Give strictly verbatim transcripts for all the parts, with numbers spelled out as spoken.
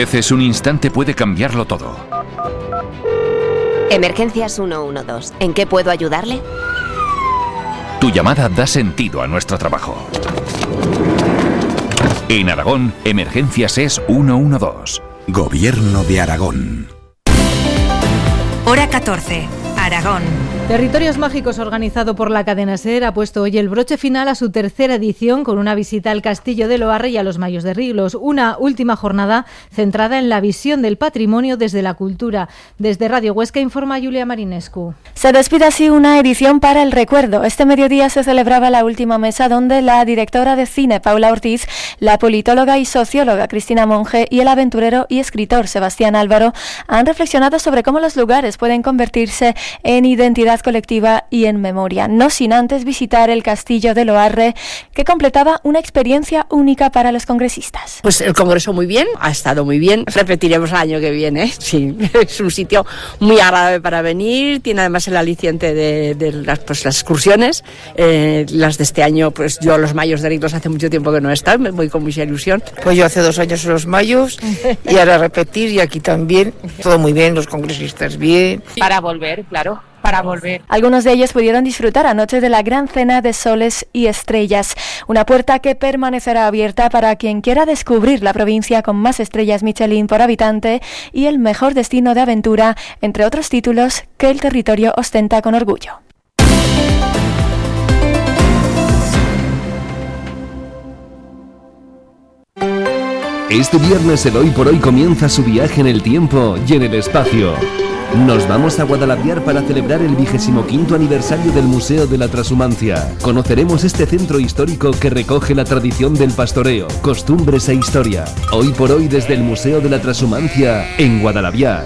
A veces un instante puede cambiarlo todo. Emergencias ciento doce. ¿En qué puedo ayudarle? Tu llamada da sentido a nuestro trabajo. En Aragón, Emergencias es ciento doce. Gobierno de Aragón. Hora catorce. Aragón. Territorios Mágicos, organizado por la cadena SER, ha puesto hoy el broche final a su tercera edición con una visita al Castillo de Loarre y a los Mayos de Riglos. Una última jornada centrada en la visión del patrimonio desde la cultura. Desde Radio Huesca informa Julia Marinescu. Se despide así una edición para el recuerdo. Este mediodía se celebraba la última mesa donde la directora de cine, Paula Ortiz, la politóloga y socióloga Cristina Monge y el aventurero y escritor Sebastián Álvaro han reflexionado sobre cómo los lugares pueden convertirse en identidad colectiva y en memoria, no sin antes visitar el Castillo de Loarre, que completaba una experiencia única para los congresistas. Pues el congreso muy bien, ha estado muy bien, repetiremos el año que viene, sí, es un sitio muy agradable para venir, tiene además el aliciente de, de las, pues, las excursiones, eh, las de este año, pues yo los Mayos de Riglos hace mucho tiempo que no he estado, me voy con mucha ilusión. Pues yo hace dos años en los Mayos y ahora repetir y aquí también, todo muy bien, los congresistas bien. Para volver, claro. Para volver. Algunos de ellos pudieron disfrutar anoche de la gran cena de soles y estrellas, una puerta que permanecerá abierta para quien quiera descubrir la provincia con más estrellas Michelin por habitante y el mejor destino de aventura, entre otros títulos que el territorio ostenta con orgullo. Este viernes el Hoy por Hoy comienza su viaje en el tiempo y en el espacio. Nos vamos a Guadalaviar para celebrar el vigésimo quinto aniversario del Museo de la Transhumancia. Conoceremos este centro histórico que recoge la tradición del pastoreo, costumbres e historia. Hoy por Hoy desde el Museo de la Transhumancia en Guadalaviar.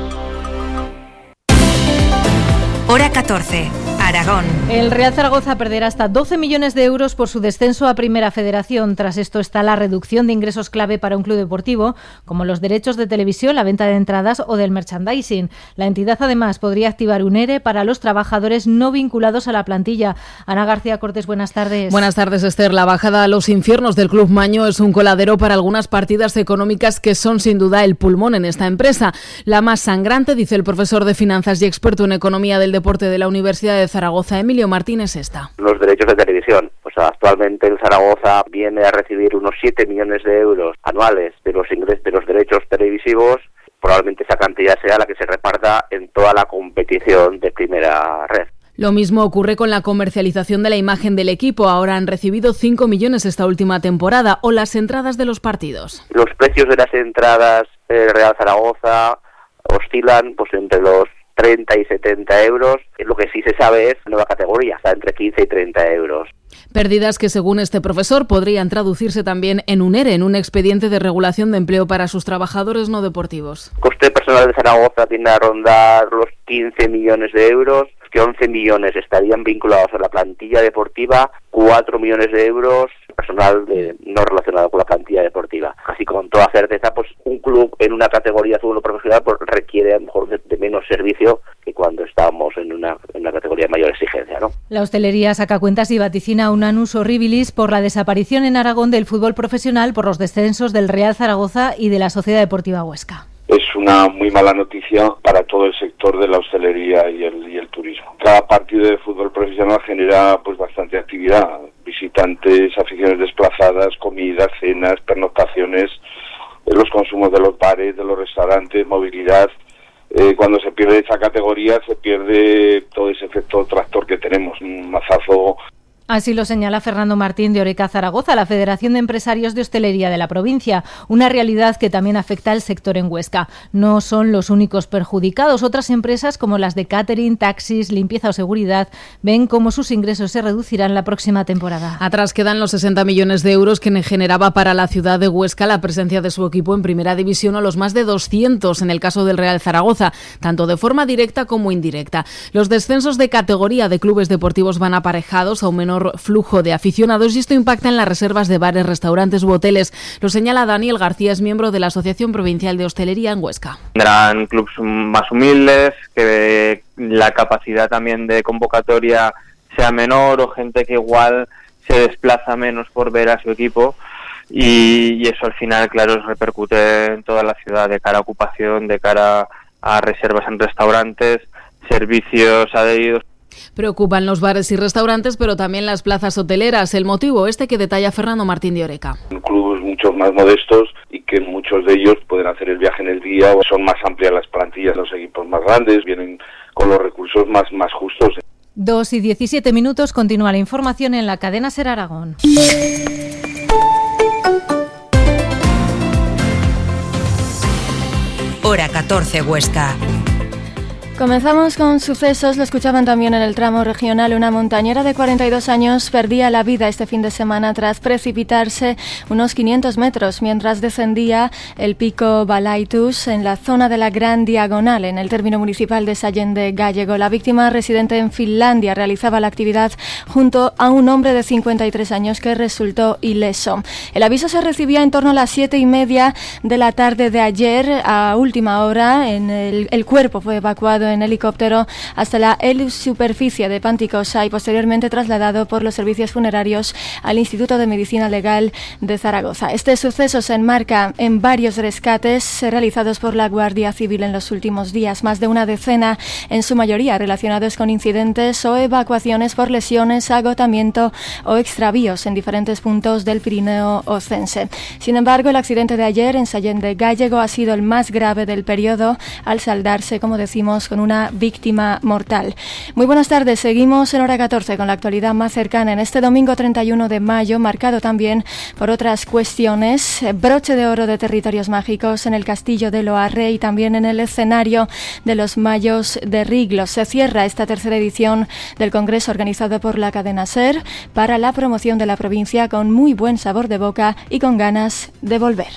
Hora catorce. Aragón. El Real Zaragoza perderá hasta doce millones de euros por su descenso a Primera Federación. Tras esto está la reducción de ingresos clave para un club deportivo, como los derechos de televisión, la venta de entradas o del merchandising. La entidad además podría activar un ERE para los trabajadores no vinculados a la plantilla. Ana García Cortés, buenas tardes. Buenas tardes, Esther. La bajada a los infiernos del Club Maño es un coladero para algunas partidas económicas que son sin duda el pulmón en esta empresa. La más sangrante, dice el profesor de finanzas y experto en economía del deporte de la Universidad de Zaragoza, Emilio Martínez, esta. Los derechos de televisión. Pues actualmente el Zaragoza viene a recibir unos siete millones de euros anuales de los ingresos de los derechos televisivos. Probablemente esa cantidad sea la que se reparta en toda la competición de primera red. Lo mismo ocurre con la comercialización de la imagen del equipo. Ahora han recibido cinco millones esta última temporada, o las entradas de los partidos. Los precios de las entradas del Real Zaragoza oscilan pues entre los treinta y setenta euros. Lo que sí se sabe es nueva categoría, está entre quince y treinta euros. Pérdidas que, según este profesor, podrían traducirse también en un ERE, en un expediente de regulación de empleo para sus trabajadores no deportivos. El coste personal de Zaragoza tiende a rondar los quince millones de euros, que once millones estarían vinculados a la plantilla deportiva, cuatro millones de euros personal de, no relacionado con la plantilla deportiva. Así con toda certeza, pues un club en una categoría de fútbol profesional pues, requiere a lo mejor de, de menos servicio que cuando estábamos en una, en una categoría de mayor exigencia, ¿no? La hostelería saca cuentas y vaticina un annus horribilis por la desaparición en Aragón del fútbol profesional por los descensos del Real Zaragoza y de la Sociedad Deportiva Huesca. Es una muy mala noticia para todo el sector de la hostelería y el, y el turismo. Cada partido de fútbol profesional genera pues bastante actividad, visitantes, aficiones desplazadas, comidas, cenas, pernoctaciones, los consumos de los bares, de los restaurantes, movilidad. Eh, cuando se pierde esa categoría se pierde todo ese efecto tractor que tenemos, un mazazo. Así lo señala Fernando Martín de Oreca Zaragoza, la Federación de Empresarios de Hostelería de la provincia, una realidad que también afecta al sector en Huesca. No son los únicos perjudicados. Otras empresas como las de catering, taxis, limpieza o seguridad ven cómo sus ingresos se reducirán la próxima temporada. Atrás quedan los sesenta millones de euros que generaba para la ciudad de Huesca la presencia de su equipo en Primera División, o los más de doscientos en el caso del Real Zaragoza, tanto de forma directa como indirecta. Los descensos de categoría de clubes deportivos van aparejados a un menor flujo de aficionados y esto impacta en las reservas de bares, restaurantes u hoteles. Lo señala Daniel García, es miembro de la Asociación Provincial de Hostelería en Huesca. Tendrán clubes más humildes, que la capacidad también de convocatoria sea menor, o gente que igual se desplaza menos por ver a su equipo, y, y eso al final, claro, repercute en toda la ciudad de cara a ocupación, de cara a reservas en restaurantes, servicios adheridos. Preocupan los bares y restaurantes, pero también las plazas hoteleras. El motivo este que detalla Fernando Martín de Oreca. Clubes mucho más modestos y que muchos de ellos pueden hacer el viaje en el día, o son más amplias las plantillas, los equipos más grandes, vienen con los recursos más, más justos. Dos y diecisiete minutos, continúa la información en la cadena SER Aragón. Hora catorce Huesca. Comenzamos con sucesos, lo escuchaban también en el tramo regional. Una montañera de cuarenta y dos años perdía la vida este fin de semana tras precipitarse unos quinientos metros mientras descendía el pico Balaitus en la zona de la Gran Diagonal, en el término municipal de Sallent de Gállego. La víctima, residente en Finlandia, realizaba la actividad junto a un hombre de cincuenta y tres años que resultó ileso. El aviso se recibía en torno a las siete y media de la tarde de ayer. A última hora, en el, el cuerpo fue evacuado en helicóptero hasta la superficie de Panticosa y posteriormente trasladado por los servicios funerarios al Instituto de Medicina Legal de Zaragoza. Este suceso se enmarca en varios rescates realizados por la Guardia Civil en los últimos días, más de una decena, en su mayoría relacionados con incidentes o evacuaciones por lesiones, agotamiento o extravíos en diferentes puntos del Pirineo ocense. Sin embargo, el accidente de ayer en Sallent de Gállego ha sido el más grave del periodo, al saldarse, como decimos, con una víctima mortal. Muy buenas tardes, seguimos en Hora catorce con la actualidad más cercana en este domingo treinta y uno de mayo, marcado también por otras cuestiones. Broche de oro de territorios mágicos en el Castillo de Loarre y también en el escenario de los Mayos de Riglos. Se cierra esta tercera edición del Congreso organizado por la cadena SER para la promoción de la provincia con muy buen sabor de boca y con ganas de volver.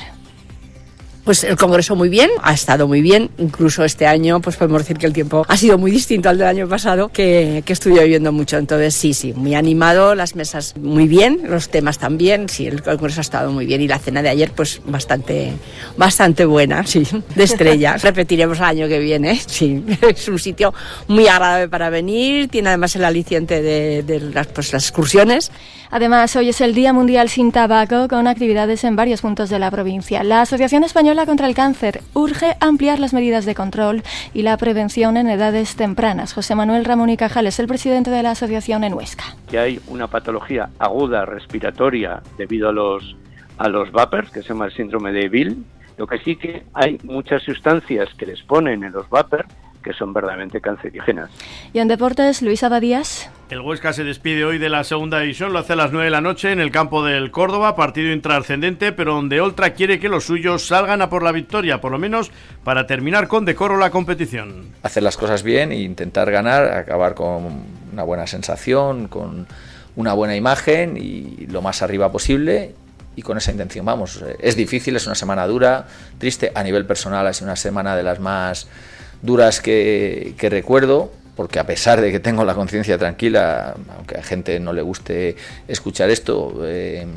Pues el Congreso muy bien, ha estado muy bien, incluso este año pues podemos decir que el tiempo ha sido muy distinto al del año pasado, que, que estuve viviendo mucho, entonces sí, sí, muy animado, las mesas muy bien, los temas también, sí, el Congreso ha estado muy bien y la cena de ayer pues bastante, bastante buena, sí, de estrella. Repetiremos el año que viene, sí, es un sitio muy agradable para venir, tiene además el aliciente de, de las, pues, las excursiones. Además, hoy es el Día Mundial sin Tabaco, con actividades en varios puntos de la provincia. La Asociación Española contra el Cáncer urge ampliar las medidas de control y la prevención en edades tempranas. José Manuel Ramón y Cajal es el presidente de la asociación en Huesca. Que hay una patología aguda respiratoria debido a los, a los vapers, que se llama el síndrome de Bill. Lo que sí que hay muchas sustancias que les ponen en los vapers que son verdaderamente cancerígenas. Y en deportes, Luis Abadías. El Huesca se despide hoy de la segunda división, lo hace a las nueve de la noche en el campo del Córdoba, partido intrascendente, pero donde Oltra quiere que los suyos salgan a por la victoria, por lo menos para terminar con decoro la competición. Hacer las cosas bien e intentar ganar, acabar con una buena sensación, con una buena imagen y lo más arriba posible. Y con esa intención vamos. Es difícil, es una semana dura, triste. A nivel personal ha sido una semana de las más duras que, que recuerdo, porque a pesar de que tengo la conciencia tranquila, aunque a gente no le guste escuchar esto, eh,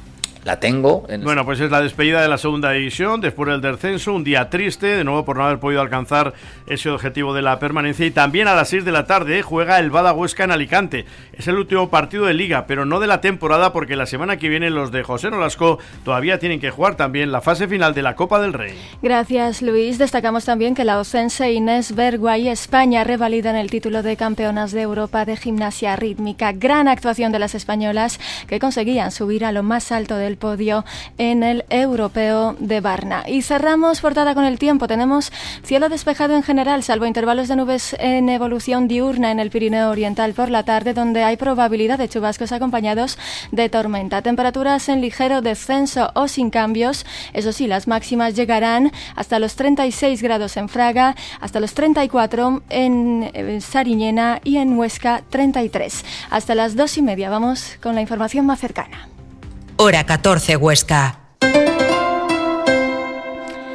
la tengo. En... Bueno, pues es la despedida de la segunda división, después del descenso, un día triste, de nuevo por no haber podido alcanzar ese objetivo de la permanencia, y también a las seis de la tarde juega el Bada Huesca en Alicante. Es el último partido de Liga, pero no de la temporada, porque la semana que viene los de José Nolasco todavía tienen que jugar también la fase final de la Copa del Rey. Gracias, Luis. Destacamos también que la ocense Inés Berguay España revalidan el título de campeonas de Europa de gimnasia rítmica. Gran actuación de las españolas que conseguían subir a lo más alto del podio en el Europeo de Varna. Y cerramos portada con el tiempo. Tenemos cielo despejado en general, salvo intervalos de nubes en evolución diurna en el Pirineo Oriental por la tarde, donde hay probabilidad de chubascos acompañados de tormenta. Temperaturas en ligero descenso o sin cambios. Eso sí, las máximas llegarán hasta los treinta y seis grados en Fraga, hasta los treinta y cuatro en Sariñena y en Huesca treinta y tres. Hasta las dos y media vamos con la información más cercana. Hora catorce Huesca.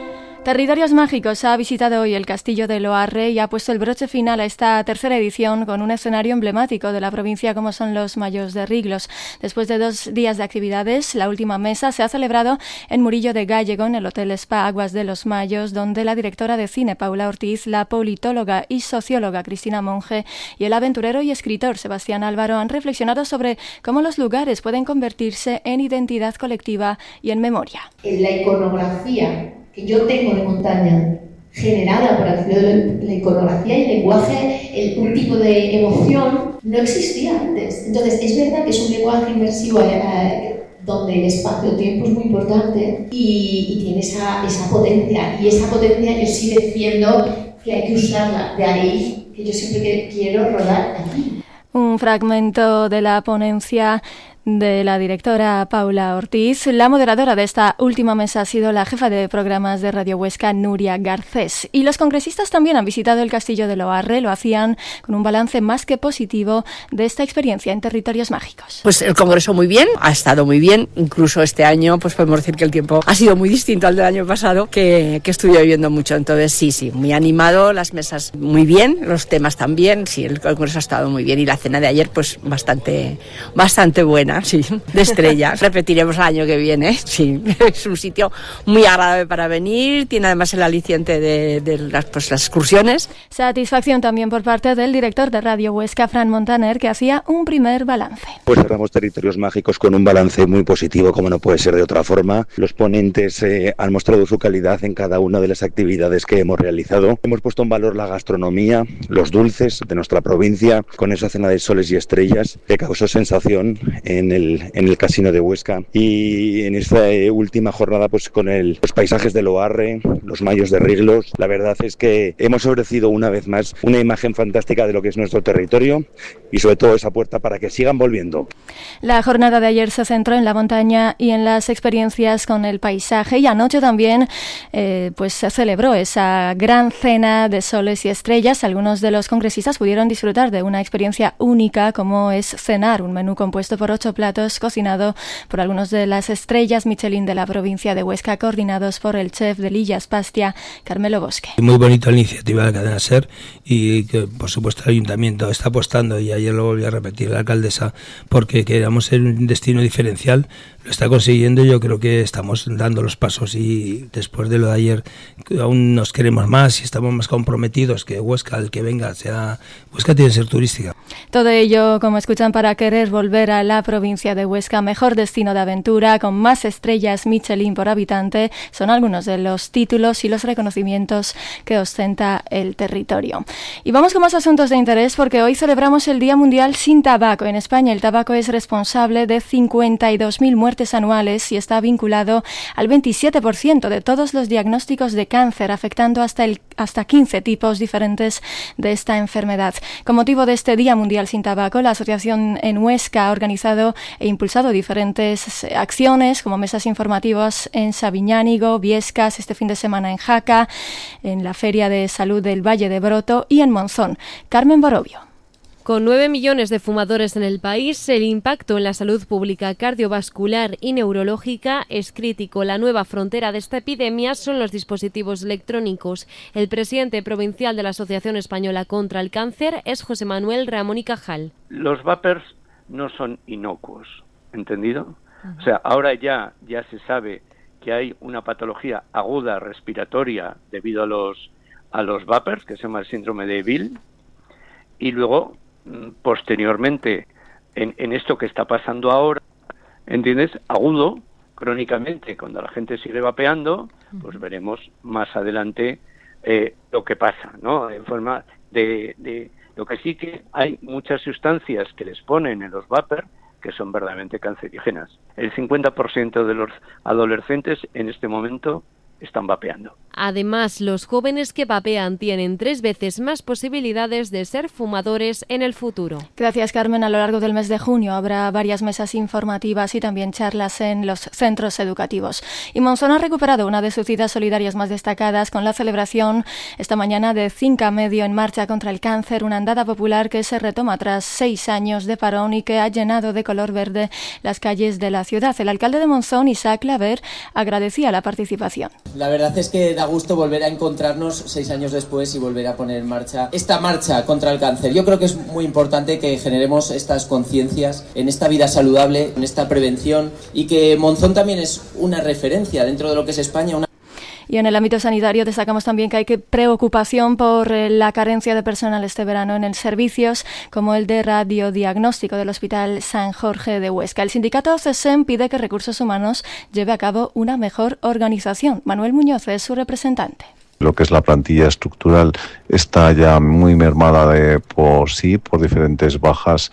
Territorios Mágicos ha visitado hoy el Castillo de Loarre y ha puesto el broche final a esta tercera edición con un escenario emblemático de la provincia como son los Mayos de Riglos. Después de dos días de actividades, la última mesa se ha celebrado en Murillo de Gállego, en el Hotel Spa Aguas de los Mayos, donde la directora de cine Paula Ortiz, la politóloga y socióloga Cristina Monge y el aventurero y escritor Sebastián Álvaro han reflexionado sobre cómo los lugares pueden convertirse en identidad colectiva y en memoria. En la iconografía que yo tengo de montaña, generada por la iconografía y el lenguaje, el, un tipo de emoción, no existía antes. Entonces, es verdad que es un lenguaje inmersivo eh, donde el espacio-tiempo es muy importante y, y tiene esa, esa potencia. Y esa potencia yo sí defiendo que hay que usarla. De ahí que yo siempre quiero rodar aquí. Un fragmento de la ponencia de la directora Paula Ortiz. La moderadora de esta última mesa ha sido la jefa de programas de Radio Huesca, Nuria Garcés. Y los congresistas también han visitado el Castillo de Loarre. Lo hacían con un balance más que positivo de esta experiencia en Territorios Mágicos. Pues el congreso muy bien, ha estado muy bien. Incluso este año, pues podemos decir que el tiempo ha sido muy distinto al del año pasado, que, que estuve viviendo mucho. Entonces sí, sí, muy animado, las mesas muy bien, los temas también. Sí, el congreso ha estado muy bien y la cena de ayer pues bastante, bastante buena. Sí, de estrella. Repetiremos el año que viene. Sí, es un sitio muy agradable para venir. Tiene además el aliciente de, de las, pues, las excursiones. Satisfacción también por parte del director de Radio Huesca, Fran Montaner, que hacía un primer balance. Pues cerramos Territorios Mágicos con un balance muy positivo, como no puede ser de otra forma. Los ponentes eh, han mostrado su calidad en cada una de las actividades que hemos realizado. Hemos puesto en valor la gastronomía, los dulces de nuestra provincia, con esa cena de soles y estrellas que causó sensación en el, en el Casino de Huesca. Y en esta eh, última jornada, pues con el, los paisajes de Loarre, los Mayos de Riglos, la verdad es que hemos ofrecido una vez más una imagen fantástica de lo que es nuestro territorio y sobre todo esa puerta para que sigan volviendo. La jornada de ayer se centró en la montaña y en las experiencias con el paisaje, y anoche también eh, pues se celebró esa gran cena de soles y estrellas. Algunos de los congresistas pudieron disfrutar de una experiencia única como es cenar, un menú compuesto por ocho platos cocinado por algunos de las estrellas Michelin de la provincia de Huesca, coordinados por el chef de Lillas Pastia, Carmelo Bosque. Muy bonita la iniciativa de Cadena Ser y que por supuesto el ayuntamiento está apostando, y ayer lo volví a repetir la alcaldesa, porque queríamos ser un destino diferencial. Lo está consiguiendo y yo creo que estamos dando los pasos, y después de lo de ayer aún nos queremos más y estamos más comprometidos que Huesca, el que venga, sea Huesca tiene que ser turística. Todo ello, como escuchan, para querer volver a la provincia de Huesca, mejor destino de aventura, con más estrellas Michelin por habitante, son algunos de los títulos y los reconocimientos que ostenta el territorio. Y vamos con más asuntos de interés, porque hoy celebramos el Día Mundial sin Tabaco. En España el tabaco es responsable de cincuenta y dos mil muertes anuales y está vinculado al veintisiete por ciento de todos los diagnósticos de cáncer, afectando hasta, el, hasta quince tipos diferentes de esta enfermedad. Con motivo de este Día Mundial sin Tabaco, la asociación en Huesca ha organizado e impulsado diferentes acciones, como mesas informativas en Sabiñánigo, Viescas, este fin de semana en Jaca, en la Feria de Salud del Valle de Broto y en Monzón. Carmen Borobio. Con nueve millones de fumadores en el país, el impacto en la salud pública cardiovascular y neurológica es crítico. La nueva frontera de esta epidemia son los dispositivos electrónicos. El presidente provincial de la Asociación Española contra el Cáncer es José Manuel Ramón y Cajal. Los vapers no son inocuos, ¿entendido? Uh-huh. O sea, ahora ya, ya se sabe que hay una patología aguda respiratoria debido a los, a los vapers, que se llama el síndrome de Bill, y luego posteriormente en, en esto que está pasando ahora, ¿entiendes? Agudo, crónicamente, cuando la gente sigue vapeando, pues veremos más adelante eh, lo que pasa, ¿no? En forma de, de lo que sí que hay muchas sustancias que les ponen en los vapers que son verdaderamente cancerígenas. El cincuenta por ciento de los adolescentes en este momento están vapeando. Además, los jóvenes que vapean tienen tres veces más posibilidades de ser fumadores en el futuro. Gracias, Carmen. A lo largo del mes de junio habrá varias mesas informativas y también charlas en los centros educativos. Y Monzón ha recuperado una de sus citas solidarias más destacadas con la celebración esta mañana de Cinca Medio en Marcha contra el Cáncer, una andada popular que se retoma tras seis años de parón y que ha llenado de color verde las calles de la ciudad. El alcalde de Monzón, Isaac Claver, agradecía la participación. La verdad es que da da gusto volver a encontrarnos seis años después y volver a poner en marcha esta marcha contra el cáncer. Yo creo que es muy importante que generemos estas conciencias en esta vida saludable, en esta prevención, y que Monzón también es una referencia dentro de lo que es España. Una Y en el ámbito sanitario destacamos también que hay que preocupación por eh, la carencia de personal este verano en el servicios como el de radiodiagnóstico del Hospital San Jorge de Huesca. El sindicato CESEM pide que Recursos Humanos lleve a cabo una mejor organización. Manuel Muñoz es su representante. Lo que es la plantilla estructural está ya muy mermada de por sí, por diferentes bajas,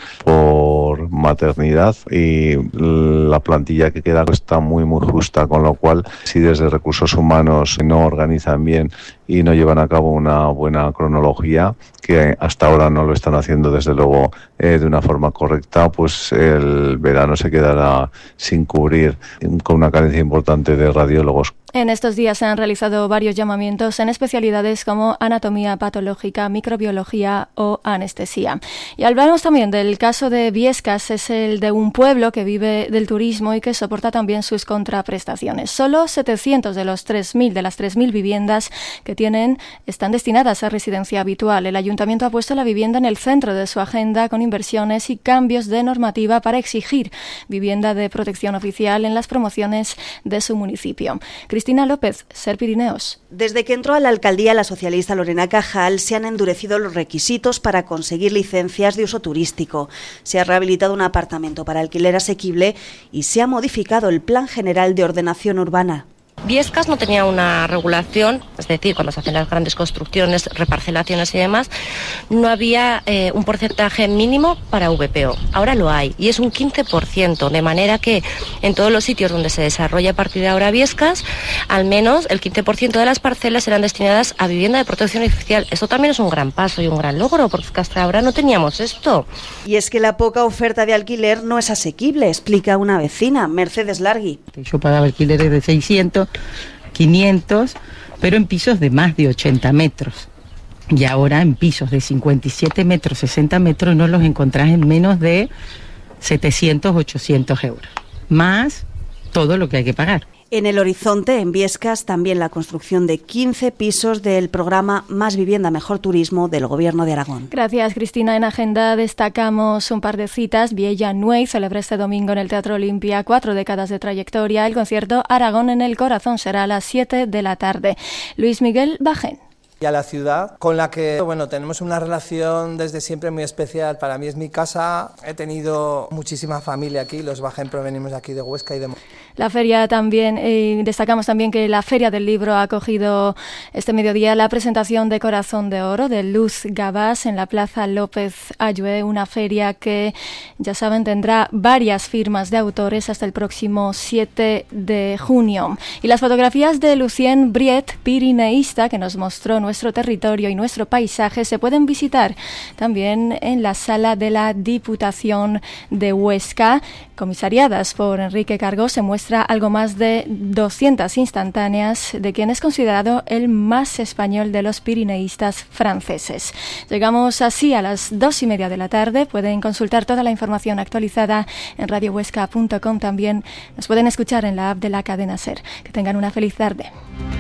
por maternidad, y la plantilla que queda está muy muy justa, con lo cual si desde Recursos Humanos no organizan bien y no llevan a cabo una buena cronología, que hasta ahora no lo están haciendo desde luego eh, de una forma correcta, pues el verano se quedará sin cubrir, con una carencia importante de radiólogos. En estos días se han realizado varios llamamientos en especialidades como anatomía patológica, microbiología o anestesia. Y hablamos también del caso de Biescas, es el de un pueblo que vive del turismo y que soporta también sus contraprestaciones. Solo setecientos de los tres mil de las tres mil viviendas que tienen están destinadas a residencia habitual. El ayuntamiento ha puesto la vivienda en el centro de su agenda con inversiones y cambios de normativa para exigir vivienda de protección oficial en las promociones de su municipio. Cristina López, Ser Pirineos. Desde que entró a la alcaldía la socialista Lorena Cajal, se han endurecido los requisitos para conseguir licencias de uso turístico. Se ha rehabilitado un apartamento para alquiler asequible y se ha modificado el Plan General de Ordenación Urbana. Biescas no tenía una regulación, es decir, cuando se hacen las grandes construcciones, reparcelaciones y demás, no había eh, un porcentaje mínimo para V P O. Ahora lo hay y es un quince por ciento, de manera que en todos los sitios donde se desarrolla a partir de ahora Biescas, al menos el quince por ciento de las parcelas serán destinadas a vivienda de protección oficial. Esto también es un gran paso y un gran logro, porque hasta ahora no teníamos esto. Y es que la poca oferta de alquiler no es asequible, explica una vecina, Mercedes Largui. Yo pagaba alquileres de seiscientos, quinientos, pero en pisos de más de ochenta metros. Y ahora en pisos de cincuenta y siete metros, sesenta metros, no los encontrás en menos de setecientos, ochocientos euros. Más todo lo que hay que pagar. En el horizonte, en Biescas, también la construcción de quince pisos del programa Más Vivienda, Mejor Turismo del Gobierno de Aragón. Gracias, Cristina. En agenda destacamos un par de citas. Viella Nuey celebra este domingo en el Teatro Olimpia cuatro décadas de trayectoria. El concierto Aragón en el Corazón será a las siete de la tarde. Luis Miguel Bajén. Y a la ciudad, con la que bueno tenemos una relación desde siempre muy especial. Para mí es mi casa, he tenido muchísima familia aquí, los Bajén provenimos aquí de Huesca y de... La feria también, eh, destacamos también que la Feria del Libro ha acogido este mediodía la presentación de Corazón de Oro de Luz Gabás en la Plaza López Ayue, una feria que, ya saben, tendrá varias firmas de autores hasta el próximo siete de junio. Y las fotografías de Lucien Briet, pirineísta, que nos mostró nuestro territorio y nuestro paisaje, se pueden visitar también en la sala de la Diputación de Huesca. Comisariadas por Enrique Cargó, se muestra algo más de doscientas instantáneas de quien es considerado el más español de los pirineístas franceses. Llegamos así a las dos y media de la tarde. Pueden consultar toda la información actualizada en radio huesca punto com. También nos pueden escuchar en la app de la cadena SER. Que tengan una feliz tarde.